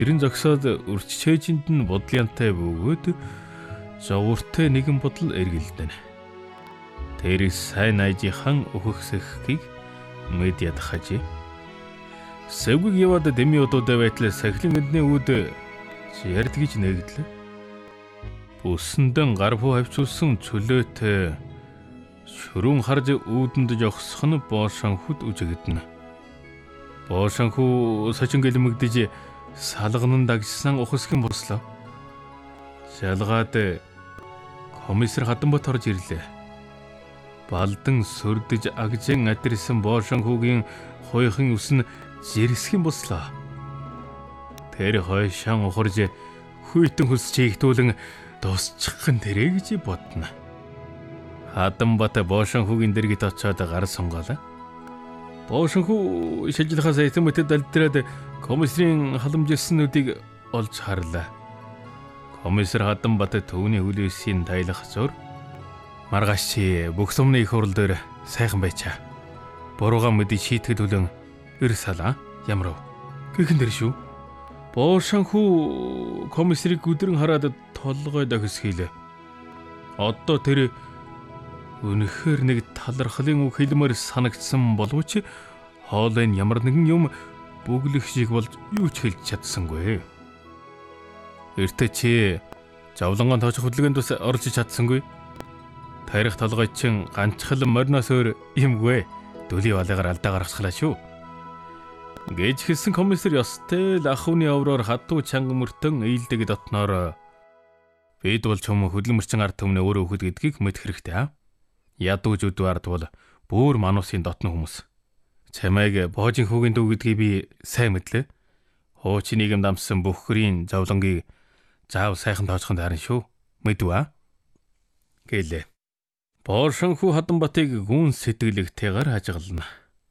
Тэрэн зогсоод өрччээжинд нь бодлынтай бөгөөд жовгортой нэгэн бодол эргэлдэнэ. Тэрээс сайн найжийнхан өгөхсөхгийг мэд ядахажээ. Сэвгийг яваад дэми удуудаа байтал сахилын эдний үүд ярьдгийж нэгдлээ. Бүсэндэн гарфуу хавчулсан чөлөөтэй шүрүүн харж үүдэнд жогсох нь боошанхуд үжигдэнэ. Боошанху сачин гэлмэгдэж салганан дагсан ухасгийн бослоо. Шалгаад комиссар Хатанбат орж ирлээ. Балдан сүрдэж агжин адирсан боошанхугийн хойхон ус нь жирсхэн бослоо. Тэр хойшон ухарж хүйтэн хүс чигтүүлэн дуусчиххан тэрэ гэж бодно. Хатанбат боошанхугийн дэргэд очиод гар сунгаалаа. Боошанху шилжилхаас эзэмтэд алдраад комиссарын халамжилснуудыг олж харлаа. Комиссар Хатанбат төвний хүлээсийн тайлах зур маргааш чи бүх сумны их хурал дээр сайхан байчаа. Буруугаа мэдээ шийтгэд төлөн эр салаа ямар гэх нэр шүү. Боошанху комиссарыг өдрөн хараад толгой дохис хийлээ. Одоо тэр үнэхээр нэг талархлын үг хэлмээр санагдсан боловч хоолойн ямар нэгэн юм бүглэх шиг болж юу ч хэлж чадсангүй. Эртээ чи жавлангон тоож хөдөлгөөнд ус орж чадсангүй. Тарих толгой чин ганцхал мориноос өөр юмгүй. Дөлий балыгаар алдаа гаргацглаа шүү. Гэж хэлсэн комиссар ёстой л ахуйны овроор хатуу чанга мөртөн ээлдэг дотноор бид бол чөм хөдөлмөрчин ард түмний өөрөө хөхд гэдгийг мэд хэрэгтэй. Ядууж өдвард бол бүр мануусын дотны хүмүүс. Чамайг боожин хүүгийн дүү гэдгийг би сайн мэдлээ. Хуучин нийгэм дамсан бүх хөрийн зовлонгийг заав сайхан тоочхон даарна шүү. Мэдвэ? Гэлээ. Боошанху Хатанбатыг гүн сэтгэлэгтэйгээр хажиглана.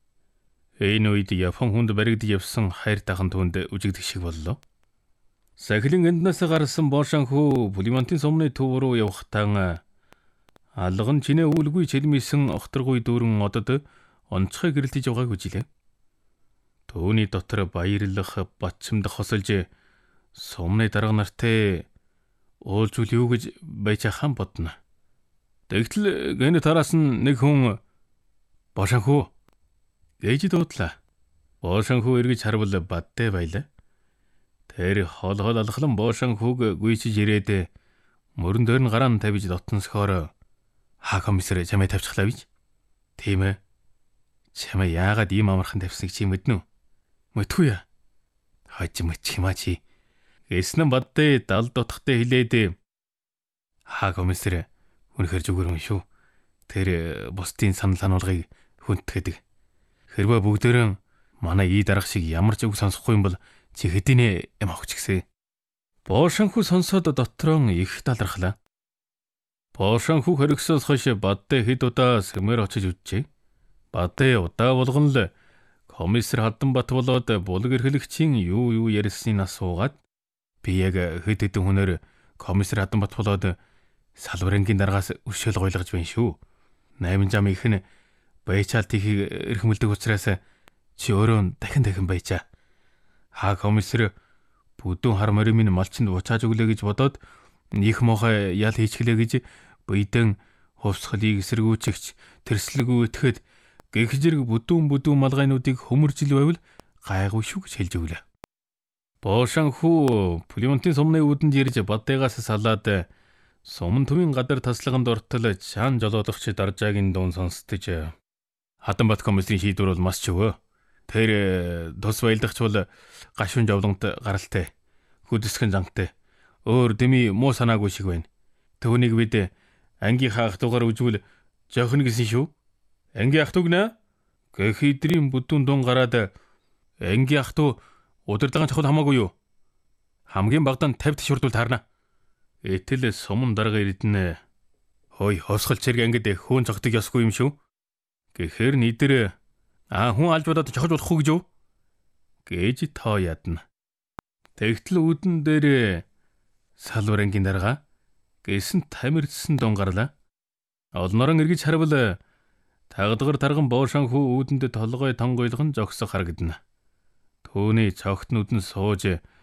Энэ үед Япон хүнд баригдж явсан хайр тахан түнд үжигдэх шиг боллоо. Сахилын энднээс гарсан Боошанху Пулимантын сумны төв рүү явахтаа алган чинээ үлгүй чилмисэн охторгүй дүүрэн одод онцгой гэрэлтэж байгааг үжилээ. Төвний дотор баярлах батчимд хосолж сумны дарга нартай уулзвал юу гэж байж хаан бодно. Тэгтэл гэнэ тараас нь нэг хүн Боошанху гэж дуудлаа. Боошанху эргэж харвал бадтай байлаа. Тэр хол алхлан Боошанхуг гүйчиж ирээд мөрөн дээр нь гараан тавьж дотносхоор хаа комиссар чамайг тавьчихлаа бич. Тийм ээ. Чамайг яагаад ийм амархан тавьсныг чи мэднэ үү? Мэдгүй яа. Хаж мэдчих юм а чи. Эснэн бадтай дал дутхтай хилээд хаа комиссар үнэхээр зүгээр юм шүү. Тэр бусдын санал сануулгыг хүндтгэдэг. Хэрвээ бүгдээрэн манай ий дарга шиг ямар ч үг сонсохгүй юм бол чи хэдийнэ юм авах ч гэсэн. Боошанху сонсоод дотроо их талархлаа. Боошанху хоригсоос хойш бадтай хэд удаа сэмээр очиж үджээ. Бадтай удаа болгон л комиссар Хатанбат болоод булг эрхлэгчийн юу ярьсныг асуугаад би яг хэд хэдэн хүнээр комиссар Хатанбат болоод салбарынгийн дараагаас өшөөл гойлгож байна шүү. 8 зам их нь баячаалт ихийг эрхмэлдэг учраас чи өөрөө дахин баячаа. Хаа комиссар бүдүүн хар моримын малчинд буцааж өглөө гэж бодоод их мохой ял хийчихлээ гэж бийдэн хувьсгалыг эсэргүүцэгч тэрслэгүү итгэхэд гэх зэрэг бүдүүн малгайнуудыг хөмөржил байвал гайгүй шүү гэж хэлж өглөө. Боошанху Пулимантын сумны үүдэнд ирж бадтайгаас салаад сумн төвийн гадар таслаганд ортол чаан жолоодогч даржаагийн дуун сонсдож Хатанбат комиссарын шийдвэр бол мас ч өвөө. Тэр тус баялдагч бол гашуун жавлант гаралтай, хүдэсгэн зантай. Өөр дэми муу санаагүй шиг байна. Төвнийг бид ангийнхаа ах トゥ гаар үжвэл жоохно гэсэн шүү. Ангийн ах トゥ гнэ? Гэх идрийн бүдүүн дун гараад ангийн ах トゥ удирдлагын чухал хамаагүй юу? Хамгийн багадаа 50 тишүрдүүл таарна. Этэл сумн дарга ирдэнэ. Хой хосголч хэрэг ангид хөөн цогтөг ёсгүй юм шүү. Гэхээр нийтэр хүн алж бодоод чохож болохгүй гэж юу? Гэж тоо ядна. Тэгтэл үүдэн дээр салвар ангийн дарга гэсэн тамирдсан дун гарлаа. Олнорон эргэж харвал тагдгар тарган Боошанху үүдэнд толгой тонгойлгон зогсох харагдана. Төвний цогтнууд нь сууж